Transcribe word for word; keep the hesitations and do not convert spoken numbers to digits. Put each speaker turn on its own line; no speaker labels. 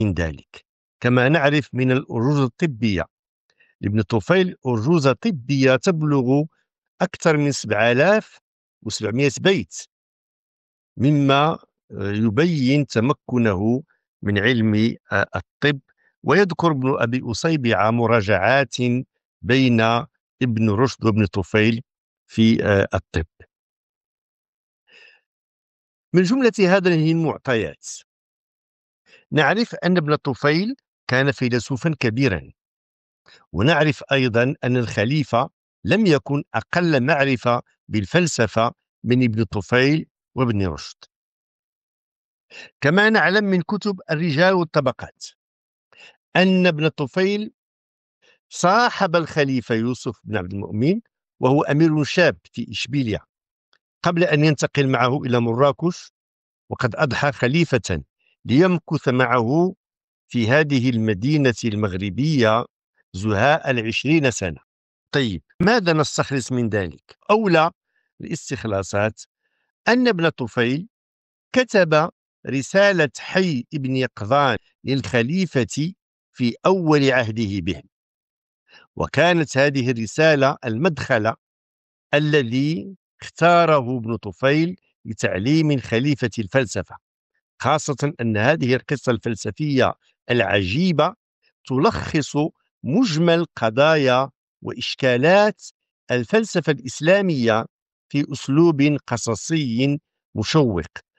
من ذلك. كما نعرف من الأرجوز الطبية لابن طفيل أرجوزة طبية تبلغ أكثر من سبعة آلاف وسبعمائة بيت، مما يبين تمكنه من علم الطب. ويذكر ابن أبي أصيبعة مراجعات بين ابن رشد وابن طفيل في الطب. من جملة هذه المعطيات نعرف أن ابن طفيل كان فيلسوفا كبيرا، ونعرف أيضا أن الخليفة لم يكن أقل معرفة بالفلسفة من ابن طفيل وابن رشد. كما نعلم من كتب الرجال والطبقات أن ابن طفيل صاحب الخليفة يوسف بن عبد المؤمن وهو أمير شاب في إشبيلية قبل أن ينتقل معه إلى مراكش، وقد أضحى خليفة ليمكث معه في هذه المدينة المغربية زهاء العشرين سنة. طيب، ماذا نستخلص من ذلك؟ أولى الاستخلاصات أن ابن طفيل كتب رسالة حي ابن يقظان للخليفة في أول عهده به، وكانت هذه الرسالة المدخل الذي اختاره ابن طفيل لتعليم الخليفة الفلسفة، خاصة أن هذه القصة الفلسفية العجيبة تلخص مجمل قضايا وإشكالات الفلسفة الإسلامية في أسلوب قصصي مشوق.